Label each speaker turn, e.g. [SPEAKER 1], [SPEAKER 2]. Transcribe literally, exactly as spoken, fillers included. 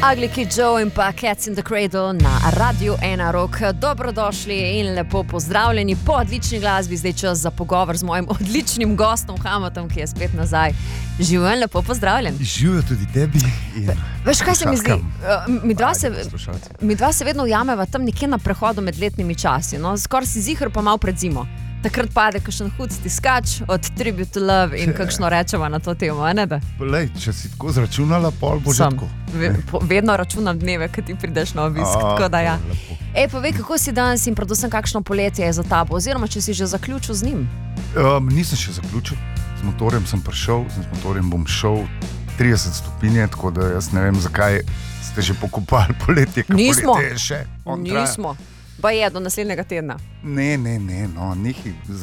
[SPEAKER 1] Ugly Kid Joe in pa Cats in the Cradle na Radiu ena Rock. Dobrodošli in lepo pozdravljeni po odlični glasbi. Zdaj čas za pogovor z mojim odličnim gostom Hamotom, ki je spet nazaj. Živijo, lepo pozdravljen.
[SPEAKER 2] Živijo tudi tebi. In
[SPEAKER 1] veš, kaj se mi zdi? Mi dva se, mi dva se vedno ujameva tam nekje na prehodu med letnimi časi. No? Skoraj si zihr pa malo pred zimo. Takrat pade kakšen hud stiskač od Tribute to Love in kakšno rečeva na to temo, ne da?
[SPEAKER 2] Lej, če si tako zračunala, pol bo že tako.
[SPEAKER 1] Ve, po, vedno računam dneve, kad ti prideš na obisk, A, tako da ja. Ej, povej, kako si danes in predvsem kakšno poletje je za tabo, oziroma če si že zaključil z njim?
[SPEAKER 2] Um, nisem še zaključil, z motorjem sem prišel, z motorjem bom šel trideset stopinje, tako da jaz ne vem, zakaj ste že pokopali poletje, kaj
[SPEAKER 1] Nismo.
[SPEAKER 2] poletje je še.
[SPEAKER 1] Nismo. Pa je do naslednjega tedna.
[SPEAKER 2] Ne, ne, ne, no, nekaj